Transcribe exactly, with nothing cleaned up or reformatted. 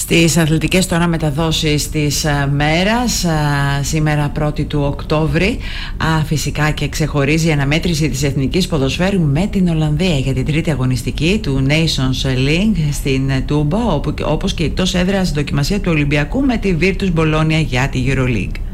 Στις αθλητικές τώρα μεταδόσεις της μέρας, σήμερα πρώτη του Οκτώβρη, α, φυσικά και ξεχωρίζει η αναμέτρηση της Εθνικής Ποδοσφαίρου με την Ολλανδία για την τρίτη αγωνιστική του Nations League στην Τούμπα, όπου, όπως και εκτός έδρας δοκιμασία του Ολυμπιακού με τη Virtus Bologna για τη EuroLeague.